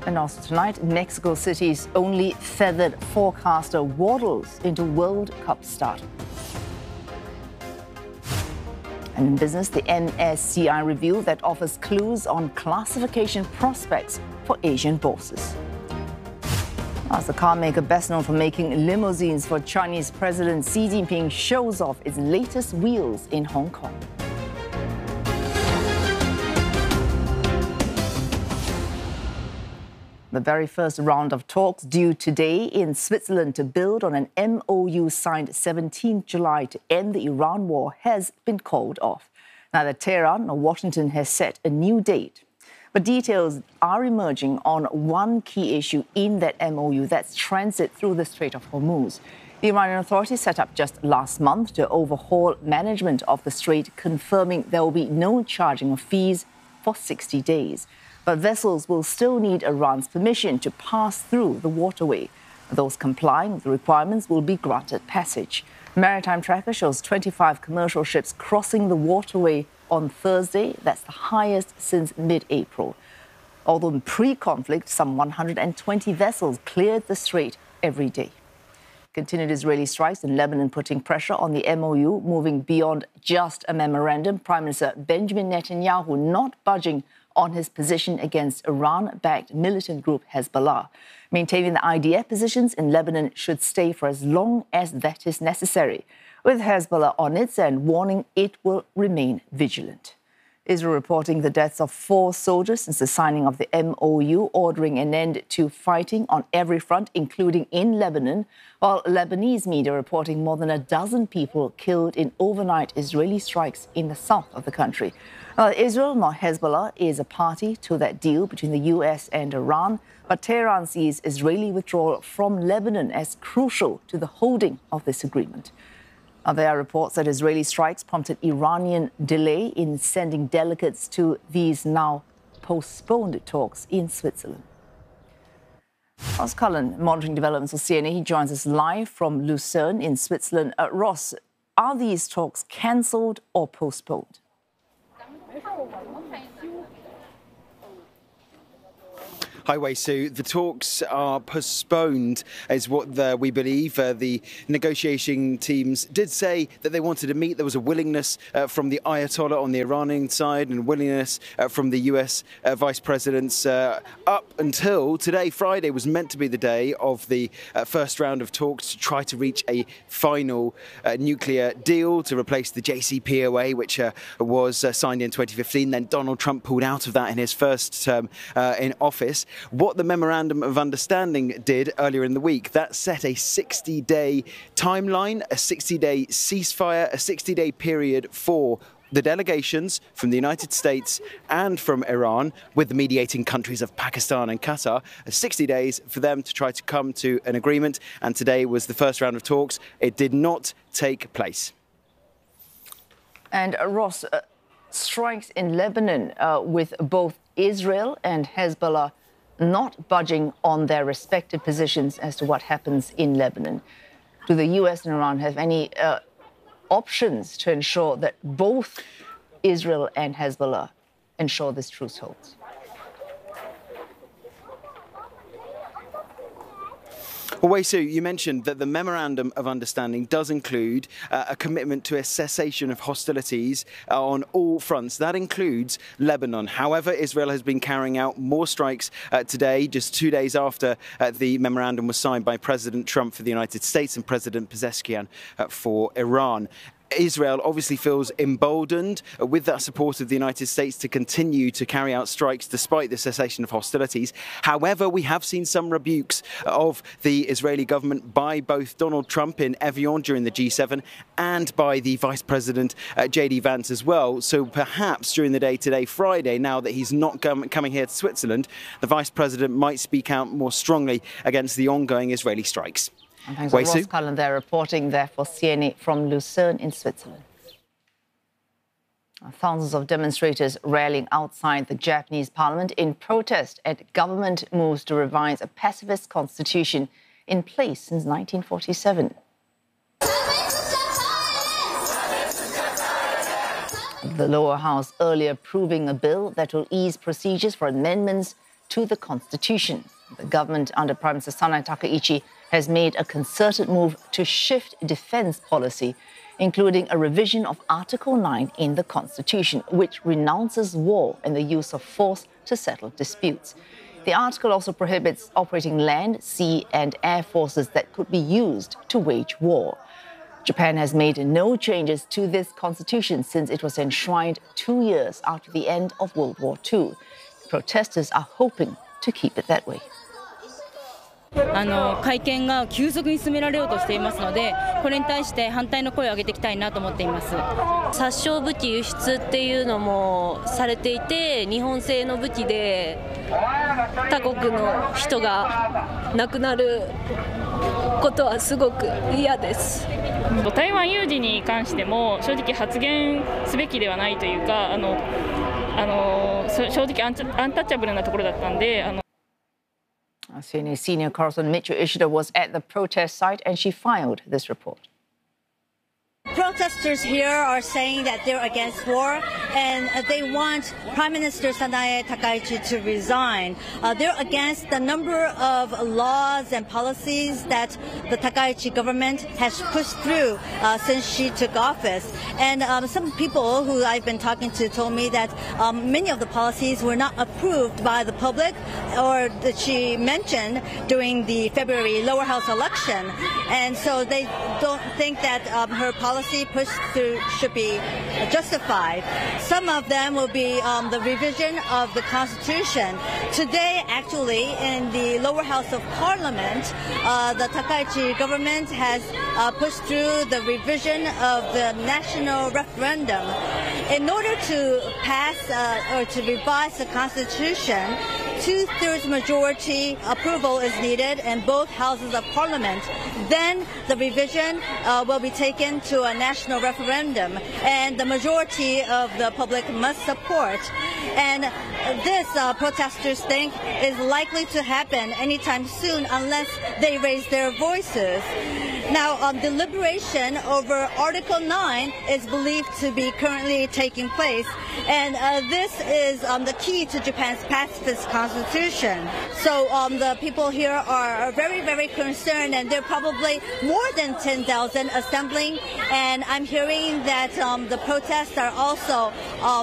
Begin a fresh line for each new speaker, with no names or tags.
And also tonight, Mexico City's only feathered forecaster waddles into World Cup start. And in business, the MSCI review that offers clues on classification prospects for Asian bourses. As the car maker best known for making limousines for Chinese President Xi Jinping shows off its latest wheels in Hong Kong. The very first round of talks due today in Switzerland to build on an MOU signed 17 July to end the Iran war has been called off. Neither Tehran nor Washington has set a new date. But details are emerging on one key issue in that MOU, that's transit through the Strait of Hormuz. The Iranian authorities set up just last month to overhaul management of the strait, confirming there will be no charging of fees for 60 days. But vessels will still need Iran's permission to pass through the waterway. Those complying with the requirements will be granted passage. Maritime Tracker shows 25 commercial ships crossing the waterway on Thursday. That's the highest since mid-April. Although in pre-conflict, some 120 vessels cleared the strait every day. Continued Israeli strikes in Lebanon putting pressure on the MOU, moving beyond just a memorandum. Prime Minister Benjamin Netanyahu not budging on his position against Iran-backed militant group Hezbollah, maintaining the IDF positions in Lebanon should stay for as long as that is necessary, with Hezbollah on its end warning it will remain vigilant. Israel reporting the deaths of 4 soldiers since the signing of the MOU, ordering an end to fighting on every front, including in Lebanon, while Lebanese media reporting more than a dozen people killed in overnight Israeli strikes in the south of the country. Now, Israel, not Hezbollah, is a party to that deal between the U.S. and Iran, but Tehran sees Israeli withdrawal from Lebanon as crucial to the holding of this agreement. Now, there are reports that Israeli strikes prompted Iranian delay in sending delegates to these now postponed talks in Switzerland. Ross Cullen, monitoring developments for CNA, he joins us live from Lucerne in Switzerland. Ross, are these talks cancelled or postponed?
Hi, Wei Su. The talks are postponed, is what we believe. The negotiating teams did say that they wanted to meet. There was a willingness from the Ayatollah on the Iranian side and willingness from the US vice presidents up until today. Friday was meant to be the day of the first round of talks to try to reach a final nuclear deal to replace the JCPOA, which was signed in 2015. Then Donald Trump pulled out of that in his first term in office. What the Memorandum of Understanding did earlier in the week, that set a 60-day timeline, a 60-day ceasefire, a 60-day period for the delegations from the United States and from Iran, with the mediating countries of Pakistan and Qatar, 60 days for them to try to come to an agreement. And today was the first round of talks. It did not take place.
And Ross, strikes in Lebanon with both Israel and Hezbollah not budging on their respective positions as to what happens in Lebanon. Do the US and Iran have any options to ensure that both Israel and Hezbollah ensure this truce holds?
Well, Wei Su, you mentioned that the Memorandum of Understanding does include a commitment to a cessation of hostilities on all fronts. That includes Lebanon. However, Israel has been carrying out more strikes today, just 2 days after the memorandum was signed by President Trump for the United States and President Pezeshkian for Iran. Israel obviously feels emboldened with that support of the United States to continue to carry out strikes despite the cessation of hostilities. However, we have seen some rebukes of the Israeli government by both Donald Trump in Evian during the G7 and by the Vice President J.D. Vance as well. So perhaps during the day today, Friday, now that he's not coming here to Switzerland, the Vice President might speak out more strongly against the ongoing Israeli strikes.
And thanks to Ross Cullen there, reporting there for CNA from Lucerne in Switzerland. Thousands of demonstrators rallying outside the Japanese parliament in protest at government moves to revise a pacifist constitution in place since 1947. The lower house earlier approving a bill that will ease procedures for amendments to the Constitution. The government under Prime Minister Sanae Takaichi has made a concerted move to shift defence policy, including a revision of Article 9 in the Constitution, which renounces war and the use of force to settle disputes. The article also prohibits operating land, sea and air forces that could be used to wage war. Japan has made no changes to this constitution since it was enshrined 2 years after the end of World War II. Protesters are hoping to keep it that way.
改憲が急速に進められようとしていますので、これに対して反対の声を上げていきたいなと思っています。
殺傷武器輸出っていうのもされていて、日本製の武器で他国の人が亡くなることはすごく嫌です。
台湾有事に関しても正直発言すべきではないというか、正直アンタッチャブルなところだったんで。
CNA senior correspondent Micho Ishida was at the protest site and she filed this report.
Protesters here are saying that they're against war and they want Prime Minister Sanae Takaichi to resign. They're against the number of laws and policies that the Takaichi government has pushed through since she took office. And some people who I've been talking to told me that many of the policies were not approved by the public or that she mentioned during the February lower house election. And so they don't think that her policy pushed through should be justified. Some of them will be the revision of the Constitution. Today, actually, in the lower house of Parliament, the Takaichi government has pushed through the revision of the national referendum. In order to pass or to revise the Constitution, 2/3 majority approval is needed in both houses of Parliament. Then the revision will be taken to a national referendum, and the majority of the public must support. And this, protesters think, is likely to happen anytime soon unless they raise their voices. Now, deliberation over Article 9 is believed to be currently taking place, and this is the key to Japan's pacifist constitution. So the people here are very, very concerned, and there are probably more than 10,000 assembling, and I'm hearing that the protests are also